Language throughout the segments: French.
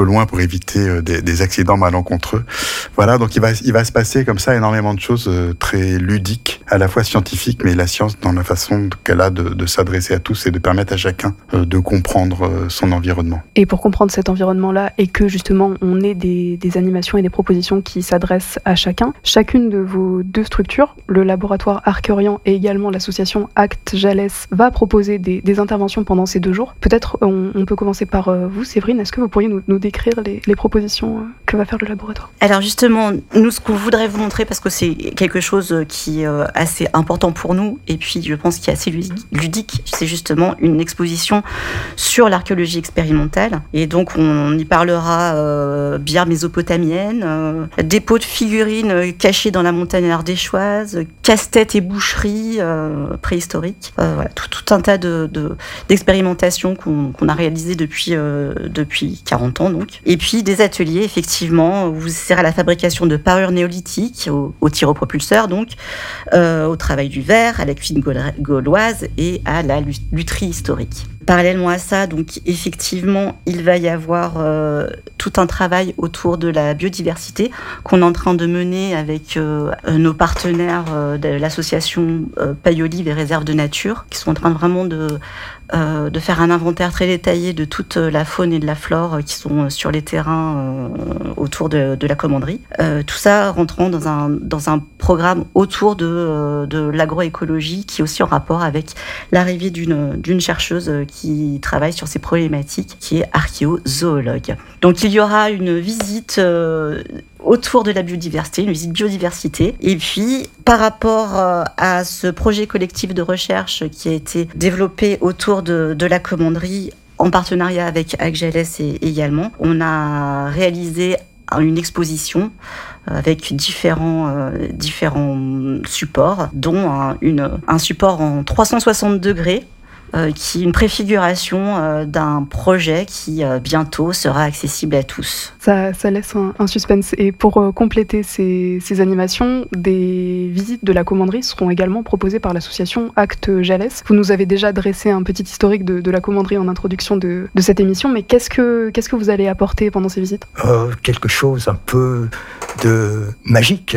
peu loin pour éviter des accidents malencontreux. Voilà, donc il va se passer comme ça énormément de choses très ludiques, à la fois scientifiques, mais la science dans la façon qu'elle a de s'adresser à tous et de permettre à chacun de comprendre son environnement. Et pour comprendre cet environnement-là et que justement on ait des animations et des propositions qui s'adressent à chacun, chacune de vos deux structures, le laboratoire Arc-Orient et également l'association Actes Jalès, va proposer des interventions pendant ces 2 jours. Peut-être on peut commencer par vous, Séverine. Est-ce que vous pourriez nous décrire les propositions que va faire le laboratoire ? Alors justement, nous, ce qu'on voudrait vous montrer, parce que c'est quelque chose qui est assez important pour nous, et puis je pense qu'il est assez ludique, c'est justement une exposition sur l'archéologie expérimentale. Et donc on y parlera bière mésopotamienne, dépôts de figurines cachées dans la montagne ardéchoise, casse-tête et boucherie préhistorique. Voilà, tout un tas d'expérimentations qu'on a réalisées depuis 40 ans. Donc. Et puis des ateliers, effectivement, où vous serez à la fabrication de parures néolithiques, au tyropropulseur, donc, au travail du verre, à la cuisine gauloise et à la lutherie historique. Parallèlement à ça, donc effectivement, il va y avoir tout un travail autour de la biodiversité qu'on est en train de mener avec nos partenaires de l'association Paille-Olive et Réserve de Nature, qui sont en train vraiment de faire un inventaire très détaillé de toute la faune et de la flore qui sont sur les terrains autour de la commanderie. Tout ça rentrant dans un programme autour de l'agroécologie qui est aussi en rapport avec l'arrivée d'une chercheuse qui travaille sur ces problématiques, qui est archéozoologue. Donc il y aura une visite autour de la biodiversité, une visite biodiversité. Et puis, par rapport à ce projet collectif de recherche qui a été développé autour de la commanderie, en partenariat avec ACGLS également, on a réalisé une exposition avec différents supports, dont un support en 360 degrés, qui est une préfiguration d'un projet qui bientôt sera accessible à tous. Ça laisse un suspense. Et pour compléter ces animations, des visites de la commanderie seront également proposées par l'association Actes Jalès. Vous nous avez déjà dressé un petit historique de la commanderie en introduction de cette émission, mais qu'est-ce que vous allez apporter pendant ces visites ? Quelque chose un peu de magique,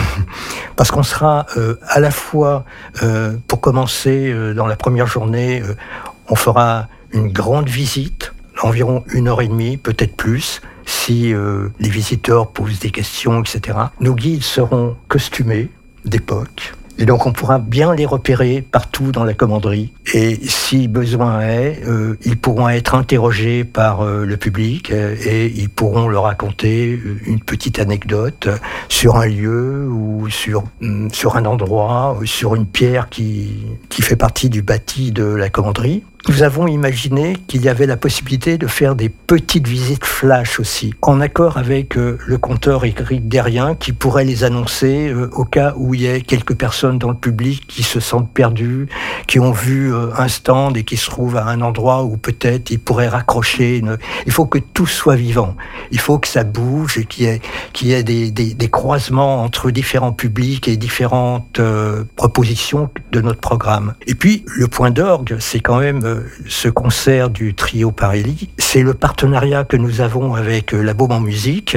parce qu'on sera à la fois, pour commencer, dans la première journée, on fera une grande visite, environ 1h30, peut-être plus, si les visiteurs posent des questions, etc. Nos guides seront costumés d'époque, et donc on pourra bien les repérer partout dans la commanderie. Et si besoin est, ils pourront être interrogés par le public et ils pourront leur raconter une petite anecdote sur un lieu ou sur un endroit, ou sur une pierre qui fait partie du bâti de la commanderie. Nous avons imaginé qu'il y avait la possibilité de faire des petites visites flash aussi, en accord avec le conteur Éric Derrien, qui pourrait les annoncer au cas où il y ait quelques personnes dans le public qui se sentent perdues, qui ont vu un stand et qui se trouvent à un endroit où peut-être ils pourraient raccrocher. Il faut que tout soit vivant. Il faut que ça bouge et qu'il y ait des croisements entre différents publics et différentes propositions de notre programme. Et puis, le point d'orgue, c'est quand même ce concert du trio Parelli. C'est le partenariat que nous avons avec la Baume en musique,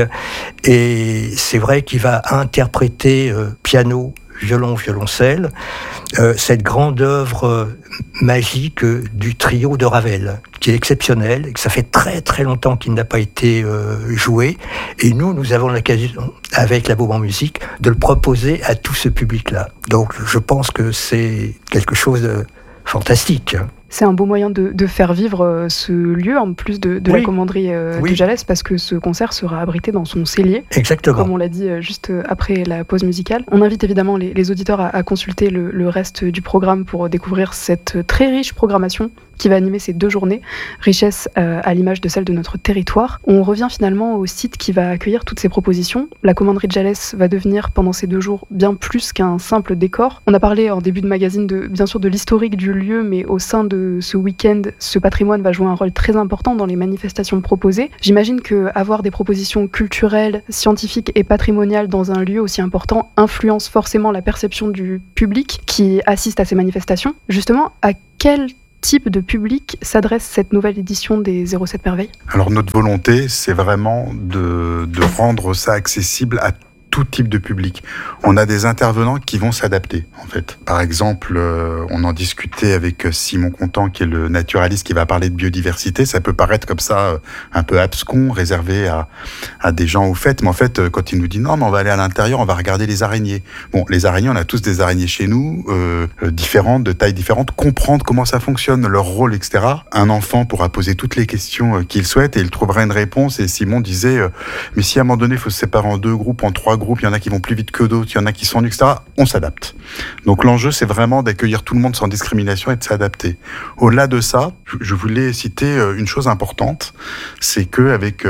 et c'est vrai qu'il va interpréter piano, violon, violoncelle, cette grande œuvre magique du trio de Ravel, qui est exceptionnel et que ça fait très très longtemps qu'il n'a pas été joué. Et nous avons l'occasion, avec la Baume en musique, de le proposer à tout ce public-là. Donc je pense que c'est quelque chose de fantastique. C'est un beau moyen de faire vivre ce lieu, en plus de la commanderie du Jalès, parce que ce concert sera abrité dans son cellier. Exactement. Comme on l'a dit juste après la pause musicale. On invite évidemment les auditeurs à consulter le reste du programme pour découvrir cette très riche programmation qui va animer ces 2 journées, richesse à l'image de celle de notre territoire. On revient finalement au site qui va accueillir toutes ces propositions. La commanderie de Jalès va devenir pendant ces 2 jours bien plus qu'un simple décor. On a parlé en début de magazine bien sûr de l'historique du lieu, mais au sein de ce week-end, ce patrimoine va jouer un rôle très important dans les manifestations proposées. J'imagine qu'avoir des propositions culturelles, scientifiques et patrimoniales dans un lieu aussi important influence forcément la perception du public qui assiste à ces manifestations. Justement, à quel type de public s'adresse cette nouvelle édition des 07 Merveilles ? Alors notre volonté, c'est vraiment de rendre ça accessible à tout type de public. On a des intervenants qui vont s'adapter, en fait. Par exemple, on en discutait avec Simon Contant, qui est le naturaliste qui va parler de biodiversité. Ça peut paraître comme ça un peu abscon, réservé à des gens au fait. Mais en fait, quand il nous dit non, mais on va aller à l'intérieur, on va regarder les araignées. Bon, les araignées, on a tous des araignées chez nous, différentes, de tailles différentes. Comprendre comment ça fonctionne, leur rôle, etc. Un enfant pourra poser toutes les questions qu'il souhaite et il trouvera une réponse. Et Simon disait, mais si à un moment donné, il faut se séparer en 2 groupes, en 3 groupes, il y en a qui vont plus vite que d'autres, il y en a qui s'ennuient, etc. On s'adapte. Donc l'enjeu, c'est vraiment d'accueillir tout le monde sans discrimination et de s'adapter. Au-delà de ça, je voulais citer une chose importante, c'est qu'avec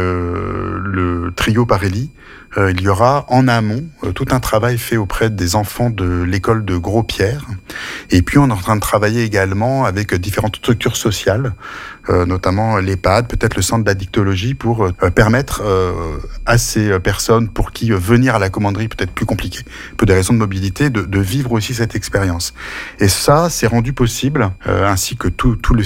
le trio Parelli, il y aura en amont tout un travail fait auprès des enfants de l'école de Gros-Pierre. Et puis on est en train de travailler également avec différentes structures sociales, notamment l'EHPAD, peut-être le centre d'addictologie, pour permettre à ces personnes pour qui venir à la commanderie peut être plus compliqué, pour des raisons de mobilité, de vivre aussi cette expérience. Et ça, c'est rendu possible, ainsi que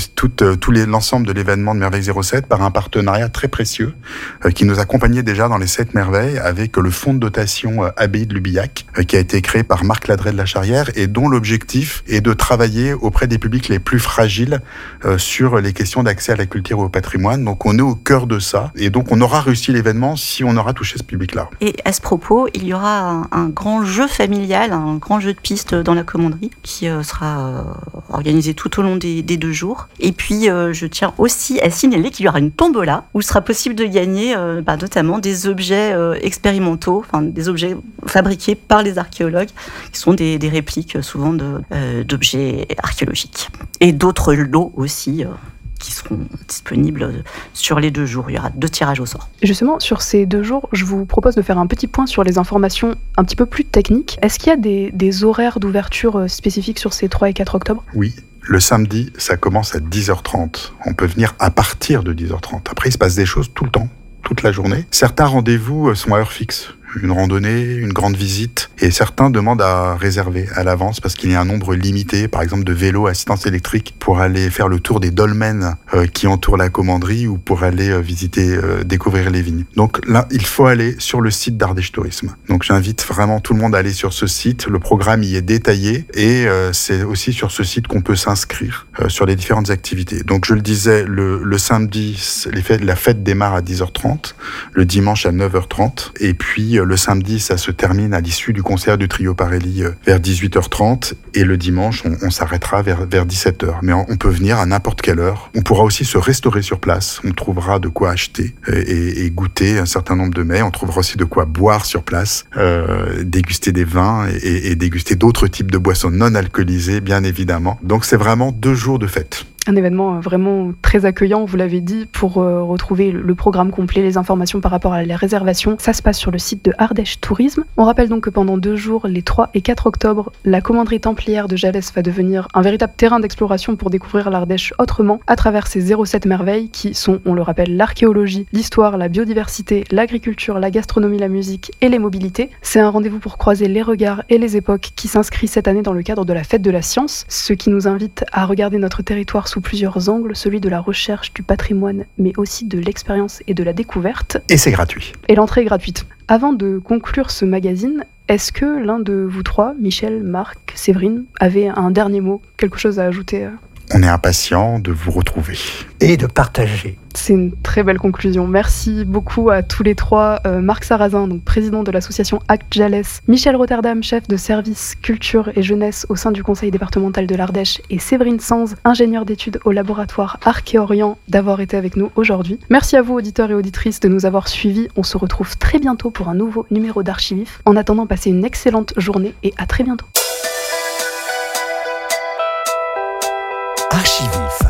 l'ensemble de l'événement de Merveille 07, par un partenariat très précieux qui nous accompagnait déjà dans les 7 merveilles avec le fonds de dotation Abbaye de Lubillac, qui a été créé par Marc Ladret de la Charrière et dont l'objectif est de travailler auprès des publics les plus fragiles sur les questions d'accès à la culture et au patrimoine. Donc on est au cœur de ça et donc on aura réussi l'événement si on aura touché ce public-là. Et à ce propos, il y aura un grand jeu familial, un grand jeu de pistes dans la commanderie qui sera organisé tout au long des 2 jours. Et puis je tiens aussi à signaler qu'il y aura une tombola où il sera possible de gagner notamment des objets expérimentaux, enfin des objets fabriqués par les archéologues, qui sont des répliques souvent d'objets archéologiques. Et d'autres lots aussi qui seront disponibles sur les 2 jours. Il y aura 2 tirages au sort. Justement, sur ces 2 jours, je vous propose de faire un petit point sur les informations un petit peu plus techniques. Est-ce qu'il y a des horaires d'ouverture spécifiques sur ces 3 et 4 octobre ? Oui. Le samedi, ça commence à 10h30. On peut venir à partir de 10h30. Après, il se passe des choses tout le temps, toute la journée. Certains rendez-vous sont à heure fixe. Une randonnée, une grande visite, et certains demandent à réserver à l'avance parce qu'il y a un nombre limité, par exemple de vélos à assistance électrique pour aller faire le tour des dolmens qui entourent la commanderie ou pour aller découvrir les vignes. Donc là, il faut aller sur le site d'Ardèche Tourisme. Donc j'invite vraiment tout le monde à aller sur ce site. Le programme y est détaillé et c'est aussi sur ce site qu'on peut s'inscrire sur les différentes activités. Donc je le disais, le samedi, la fête démarre à 10h30, le dimanche à 9h30 et puis le samedi, ça se termine à l'issue du concert du trio Parelli vers 18h30 et le dimanche, on s'arrêtera vers 17h. Mais on peut venir à n'importe quelle heure. On pourra aussi se restaurer sur place. On trouvera de quoi acheter et goûter un certain nombre de mets. On trouvera aussi de quoi boire sur place, déguster des vins et déguster d'autres types de boissons non alcoolisées, bien évidemment. Donc c'est vraiment 2 jours de fête. Un événement vraiment très accueillant, vous l'avez dit, pour retrouver le programme complet, les informations par rapport à la réservation. Ça se passe sur le site de Ardèche Tourisme. On rappelle donc que pendant 2 jours, les 3 et 4 octobre, la commanderie templière de Jalès va devenir un véritable terrain d'exploration pour découvrir l'Ardèche autrement à travers ces 07 merveilles qui sont, on le rappelle, l'archéologie, l'histoire, la biodiversité, l'agriculture, la gastronomie, la musique et les mobilités. C'est un rendez-vous pour croiser les regards et les époques qui s'inscrit cette année dans le cadre de la Fête de la Science, ce qui nous invite à regarder notre territoire sous plusieurs angles, celui de la recherche, du patrimoine, mais aussi de l'expérience et de la découverte. Et c'est gratuit. Et l'entrée est gratuite. Avant de conclure ce magazine, est-ce que l'un de vous 3, Michel, Marc, Séverine, avait un dernier mot, quelque chose à ajouter ? On est impatient de vous retrouver. Et de partager. C'est une très belle conclusion. Merci beaucoup à tous les 3. Marc Sarrazin, donc président de l'association Acte Jalès, Michel Rotterdam, chef de service culture et jeunesse au sein du conseil départemental de l'Ardèche, et Séverine Sanz, ingénieure d'études au laboratoire Archéorient, d'avoir été avec nous aujourd'hui. Merci à vous, auditeurs et auditrices, de nous avoir suivis. On se retrouve très bientôt pour un nouveau numéro d'Archivif. En attendant, passez une excellente journée et à très bientôt. Archivif.